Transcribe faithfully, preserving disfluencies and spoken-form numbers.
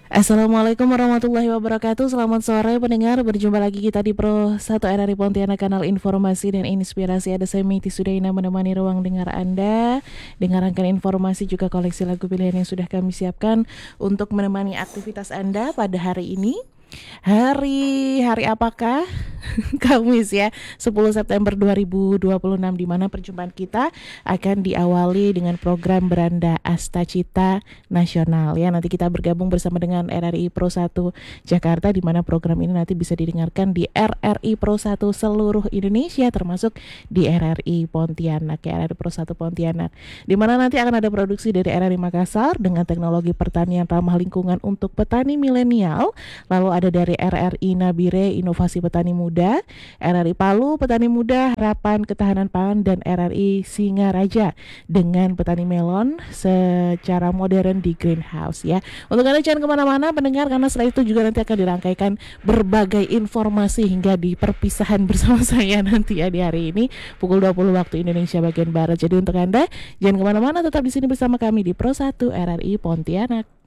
Assalamualaikum warahmatullahi wabarakatuh. Selamat sore pendengar. Berjumpa lagi kita di Pro satu R R I Pontianak, kanal informasi dan inspirasi. Ada saya Miti Sudaina menemani ruang dengar Anda. Dengarkan informasi juga koleksi lagu pilihan yang sudah kami siapkan untuk menemani aktivitas Anda pada hari ini. Hari hari apakah? Kamis ya, sepuluh September dua ribu dua puluh enam, di mana perjumpaan kita akan diawali dengan program Beranda Astacita Nasional ya. Nanti kita bergabung bersama dengan R R I Pro satu Jakarta, di mana program ini nanti bisa didengarkan di R R I Pro satu seluruh Indonesia, termasuk di R R I Pontianak ya, R R I Pro satu Pontianak. Di mana nanti akan ada produksi dari R R I Makassar dengan teknologi pertanian ramah lingkungan untuk petani milenial. Lalu ada dari R R I Nabire, Inovasi Petani Muda, R R I Palu, Petani Muda, Harapan Ketahanan Pangan, dan R R I Singaraja dengan petani melon secara modern di greenhouse ya. Untuk Anda jangan kemana-mana pendengar, karena setelah itu juga nanti akan dirangkaikan berbagai informasi hingga di perpisahan bersama saya nanti ya di hari ini pukul dua puluh waktu Indonesia bagian Barat. Jadi untuk Anda jangan kemana-mana, tetap di sini bersama kami di Pro satu R R I Pontianak.